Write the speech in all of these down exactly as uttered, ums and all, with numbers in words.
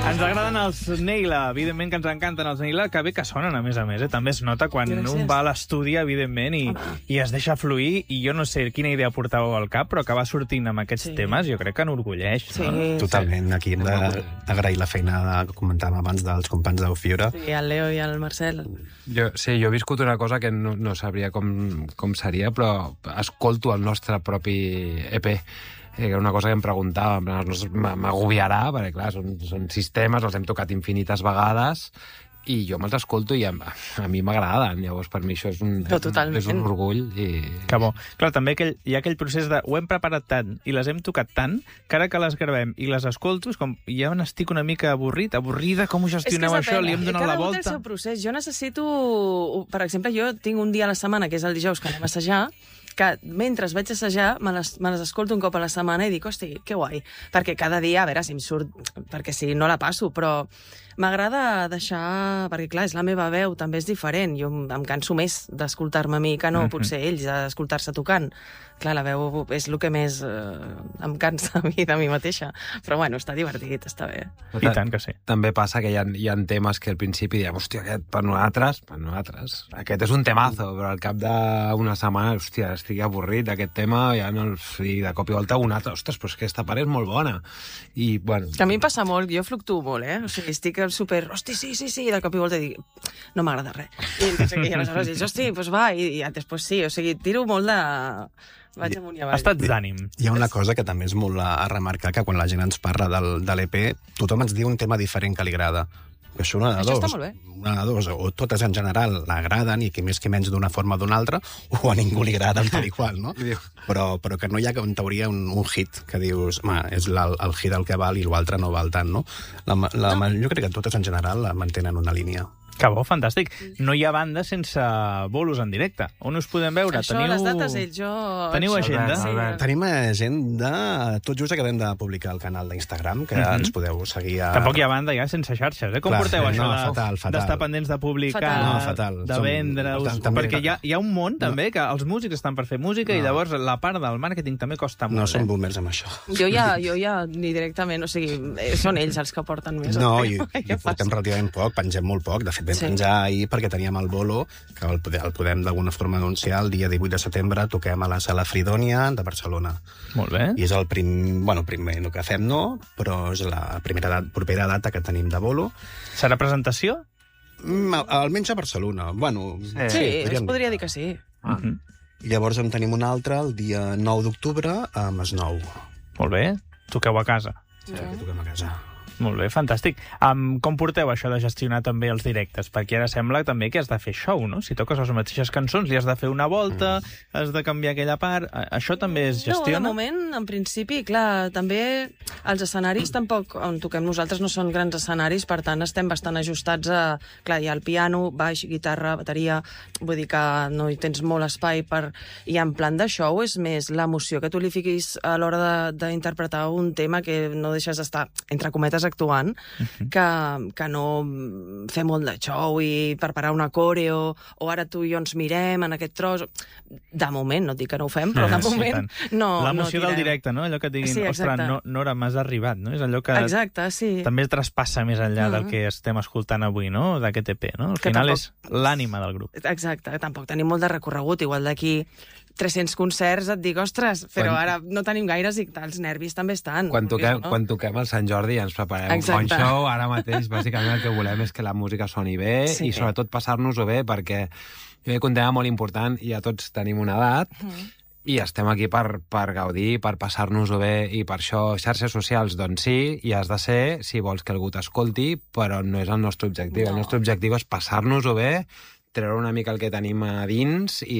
Ens agraden els Neila, evidentment que ens encanten els Neila, que bé que sonen, a més a més, eh? També es nota quan Gràcies. un va a l'estudi, evidentment, i, i es deixa fluir, i jo no sé quina idea portàveu al cap, però que va sortint amb aquests Sí. temes, jo crec que enorgulleix. Sí, No? Totalment, aquí hem d'agrair la feina que comentàvem abans dels companys d'Eufiora. sí, el Leo i el Marcel. Jo, sí, jo he viscut una cosa que no, no sabria com, com seria, però escolto el nostre propi E P. Eh, que era una cosa que em preguntava, en plan, m- m'agobiarà, perquè clar, són, són sistemes, els hem tocat infinites vegades, i jo me'ls escolto i a, a mi m'agraden. Llavors, per mi això és un, Però totalment. és un orgull. I... Que bo. Clar, també aquell, hi ha aquell procés de ho hem preparat tant i les hem tocat tant que ara que les gravem i les escolto és com ja n'estic una mica avorrit, avorrida, com ho gestioneu això, li hem donat la Cada un té el volta. seu procés. Jo necessito... Per exemple, jo tinc un dia a la setmana, que és el dijous, que anem a assajar, que mentre vaig assajar me les, me les escolto un cop a la setmana i dic, hosti, que guai. Perquè cada dia, a veure si em surt... Perquè si no la passo, però m'agrada deixar... Perquè, clar, és la meva veu, també és diferent. Jo em, em canso més d'escoltar-me a mi que no, potser ells, d'escoltar-se tocant. Clar, la veu és el que més eh, em cansa a mi de mi mateixa. Però, bueno, està divertit, està bé. I tant que sí. També passa que hi ha, hi ha temes que al principi diem, hòstia, aquest per nosaltres, per nosaltres, aquest és un temazo, però al cap d'una setmana, hòstia, estic avorrit d'aquest tema, ja no el... i de cop i volta un altre, ostres, però és que aquesta part és molt bona. I, bueno... Que a mi em passa molt, jo fluctuo molt, eh? O sigui, estic super, hosti, sí, sí, sí, i de cop i volta dic, no m'agrada res. I, no sé què, i aleshores dic, hosti, doncs va, i, i després sí, o sigui, tiro molt de... Vaig amunt i avall. Estats d'ànim. Hi ha una cosa que també és molt a, a remarcar, que quan la gent ens parla del, de l'E P, tothom ens diu un tema diferent que li agrada. Que això una de Això dos. està molt bé. Una de dos. O totes en general l'agraden, i qui més qui menys d'una forma o d'una altra, o a ningú li agrada tal i qual, no? Però, però que no hi ha, en teoria, un, un hit que dius, home, és la, el hit el que val i l'altre no val tant, no? La, la, no. Jo crec que totes en general mantenen una línia. Que bo, fantàstic. No hi ha banda sense bolos en directe. On us podem veure? Això, Teniu... les dates, ells, jo... Teniu això- agenda? Sí. Albert. Tenim agenda, tot just acabem de publicar el canal d'Instagram, que Mhm. ens podeu seguir a... Tampoc hi ha banda ja sense xarxes, eh? Com Clar, porteu no, això de- fatal, fatal. d'estar pendents de publicar, Fatal. No, fatal. de Som- vendre... Us... tam- també- Perquè hi ha, hi ha un món, també, que els músics estan per fer música i No. llavors la part del màrqueting també costa molt. No som eh? boomers amb això. Jo ja, jo ja ni directament, o sigui, eh, són ells els que porten més. No, el i, tema, i què portem passa? relativament poc, pengem molt poc. De fet, vam Sí. penjar ahir perquè teníem el bolo, que el, pode- el podem d'alguna forma anunciar, el dia divuit de setembre toquem a la Sala Fridònia de Barcelona. Molt bé. I és el prim... Bueno, primer el que fem no, però és la primera dat, propera data que tenim de bolo. Serà presentació? Mm, al- almenys a Barcelona. Bueno, Sí, podríem es podria dir que sí. Ah. Mhm. I llavors en tenim un altre el dia nou d'octubre a Masnou. Molt bé. Toqueu a casa. Sí, que toquem a casa. Molt bé, fantàstic. Um, com porteu això de gestionar també els directes? Perquè ara sembla també que has de fer show, no? Si toques les mateixes cançons, li has de fer una volta, mm. has de canviar aquella part... A- Això també es gestiona? No, de moment, en principi, clar, també els escenaris tampoc, on toquem nosaltres, no són grans escenaris, per tant, estem bastant ajustats a... Clar, hi ha el piano, baix, guitarra, bateria, vull dir que no hi tens molt espai per... I en plan de show és més l'emoció que tu li fiquis a l'hora de- d'interpretar un tema que no deixes d'estar, entre cometes, actuant, uh-huh. que, que no fer molt de show i preparar una coreo, o ara tu i jo ens mirem en aquest tros... De moment, no et dic que no ho fem, però de Sí, moment tant. no, L'emoció no del tirem. directe, no? Allò que et diguin, Sí, ostres, exacte. no, Nora, m'has arribat, no? És allò que Exacte, sí. també traspassa més enllà del Mhm. que estem escoltant avui, no? D'aquest E P, no? Al Que final tampoc- és l'ànima del grup. Exacte, tampoc tenim molt de recorregut, igual d'aquí tres-cents concerts et dic, ostres, però Quan- ara no tenim gaires i els nervis també estan. Quan toquem, no? quan toquem el Sant Jordi ja ens preparem Exacte. un bon show. Ara mateix, bàsicament, el que volem és que la música soni bé Sí. i sobretot passar-nos-ho bé, perquè jo crec que un tema molt important, i ja tots tenim una edat, Mhm. i estem aquí per, per gaudir, per passar-nos-ho bé, i per això xarxes socials, doncs sí, i has de ser si vols que algú t'escolti, però no és el nostre objectiu. No. El nostre objectiu és passar-nos-ho bé, treure una mica el que tenim a dins i,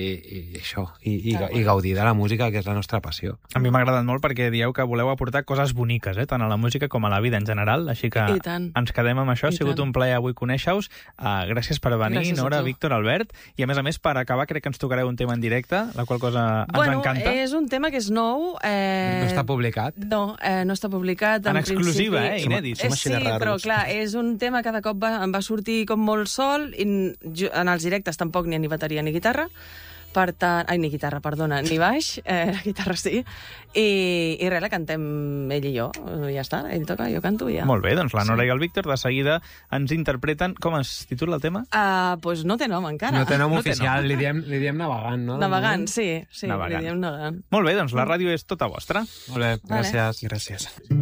i això, i, i, i gaudir de la música, que és la nostra passió. A mi m'ha agradat molt perquè dieu que voleu aportar coses boniques, eh? tant a la música com a la vida en general, així que I tant. ens quedem amb això. Ha I sigut tant. un plaer avui conèixer-vos. Uh, gràcies per venir, Gràcies a Nora, tu. Víctor, Albert, i a més a més, per acabar, crec que ens tocareu un tema en directe, la qual cosa ens Bueno, encanta. és un tema que és nou. Eh... No està publicat? No, eh, no està publicat. En exclusiva, eh? Inèdit. Som Eh, així sí, de raros. però clar, és un tema que de cop va, em va sortir com molt sol, i en, jo- en els directes tampoc n'hi ha ni bateria ni guitarra, Per tant... Ai, ni guitarra, perdona, ni baix, eh, la guitarra sí. I, i res, la cantem ell i jo. Ja està, ell toca, jo canto i ja. Molt bé, doncs la Nora sí. i el Víctor de seguida ens interpreten... Com es titula el tema? Uh, pues no té nom encara. No té nom no oficial, té nom. Li, diem, li diem navegant, no? Navegant, sí, sí, navegant. li diem navegant. Molt bé, doncs la ràdio és tota vostra. Molt bé, gràcies. Gràcies.